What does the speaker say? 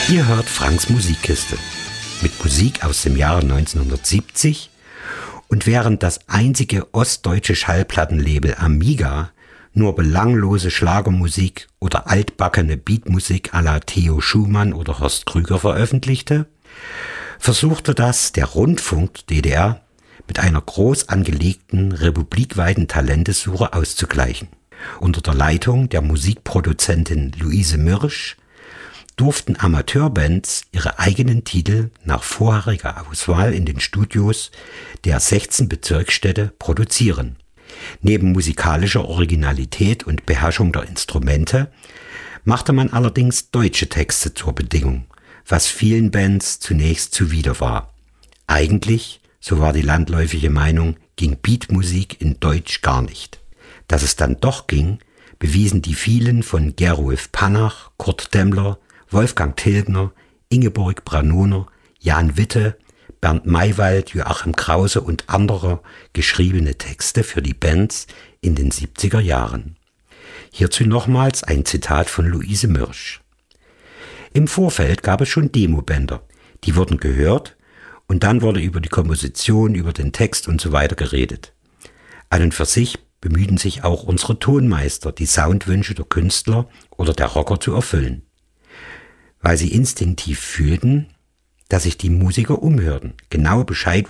Ihr hört Franks Musikkiste mit Musik aus dem Jahre 1970 und während das einzige ostdeutsche Schallplattenlabel Amiga nur belanglose Schlagermusik oder altbackene Beatmusik à la Theo Schumann oder Horst Krüger veröffentlichte, versuchte das der Rundfunk DDR mit einer groß angelegten republikweiten Talentesuche auszugleichen. Unter der Leitung der Musikproduzentin Luise Mürsch durften Amateurbands ihre eigenen Titel nach vorheriger Auswahl in den Studios der 16 Bezirksstädte produzieren. Neben musikalischer Originalität und Beherrschung der Instrumente machte man allerdings deutsche Texte zur Bedingung, was vielen Bands zunächst zuwider war. Eigentlich, so war die landläufige Meinung, ging Beatmusik in Deutsch gar nicht. Dass es dann doch ging, bewiesen die vielen von Gerulf Panach, Kurt Demmler, Wolfgang Tilgner, Ingeborg Branoner, Jan Witte, Bernd Maywald, Joachim Krause und anderer geschriebene Texte für die Bands in den 70er Jahren. Hierzu nochmals ein Zitat von Luise Mürsch. Im Vorfeld gab es schon Demobänder, die wurden gehört und dann wurde über die Komposition, über den Text und so weiter geredet. An und für sich bemühten sich auch unsere Tonmeister, die Soundwünsche der Künstler oder der Rocker zu erfüllen, weil sie instinktiv fühlten, dass sich die Musiker umhörten, genau Bescheid